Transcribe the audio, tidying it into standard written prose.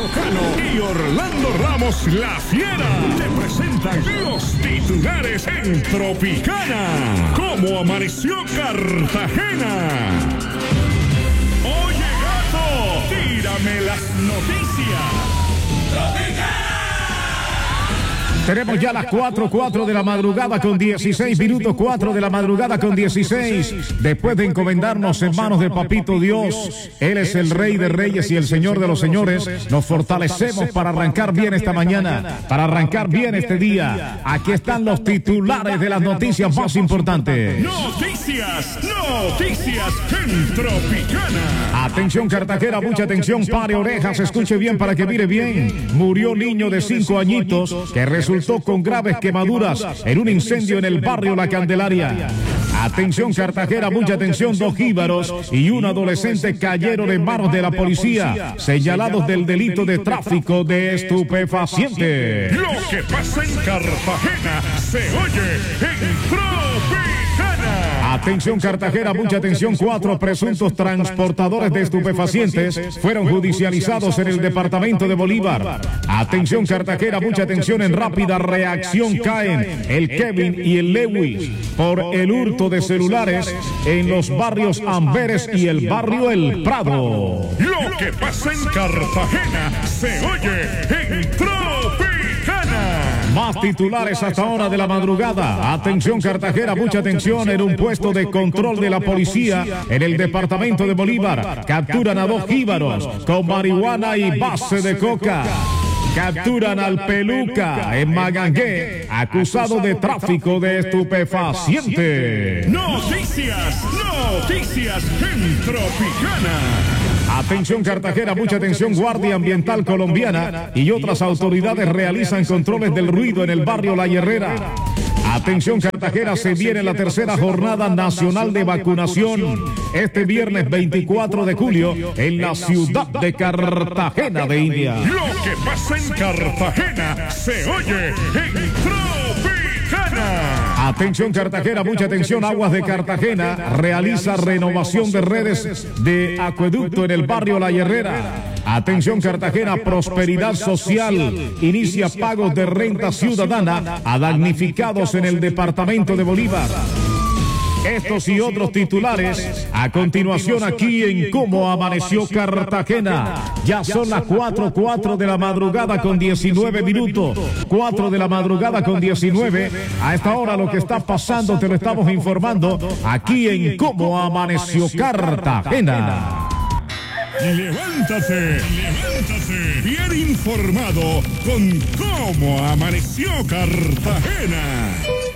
Cano y Orlando Ramos La Fiera te presentan los titulares en Tropicana. ¿Cómo amaneció Cartagena? Oye gato, tírame las noticias. Tropicana. Tenemos ya las 4 de la madrugada con 16 minutos, 4 de la madrugada con 16. Después de encomendarnos en manos del Papito Dios, Él es el Rey de Reyes y el Señor de los Señores, nos fortalecemos para arrancar bien esta mañana, para arrancar bien este día. Aquí están los titulares de las noticias más importantes. Noticias en Tropicana. Atención Cartagena, mucha atención, pare orejas, escuche bien para que mire bien. Murió niño de 5 añitos que resultó con graves quemaduras en un incendio en el barrio La Candelaria. Atención Cartagena, mucha atención, 2 jíbaros y un adolescente cayeron en manos de la policía, señalados del delito de tráfico de estupefacientes. Lo que pasa en Cartagena se oye en Tropicana. Atención Cartagena, mucha atención, 4 presuntos transportadores de estupefacientes fueron judicializados en el departamento de Bolívar. Atención Cartagena, mucha atención, en rápida reacción caen el Kevin y el Lewis por el hurto de celulares en los barrios Amberes y el barrio El Prado. Lo que pasa en Cartagena se oye en Tropicana. Más titulares hasta hora de la madrugada. Atención Cartagena, mucha atención, en un puesto de control de la policía en el departamento de Bolívar capturan a 2 jíbaros con marihuana y base de coca. Capturan al Peluca en Magangué, acusado de tráfico de estupefacientes. Noticias en Tropicana. Atención Cartagena, mucha atención, Guardia Ambiental Colombiana y otras autoridades realizan controles del ruido en el barrio La Herrera. Atención Cartagena, se viene la tercera jornada nacional de vacunación este viernes 24 de julio en la ciudad de Cartagena de India. Lo que pasa en Cartagena se oye en Tropicana. Atención Cartagena, mucha atención, Aguas de Cartagena realiza renovación de redes de acueducto en el barrio La Herrera. Atención Cartagena, Prosperidad Social inicia pagos de renta ciudadana a damnificados en el departamento de Bolívar. Estos y otros titulares a continuación aquí en Cómo Amaneció Cartagena. Ya son las 4 de la madrugada con 19 minutos. 4 de la madrugada con 19. A esta hora lo que está pasando te lo estamos informando aquí en Cómo Amaneció Cartagena. Levántate, bien informado con Cómo Amaneció Cartagena.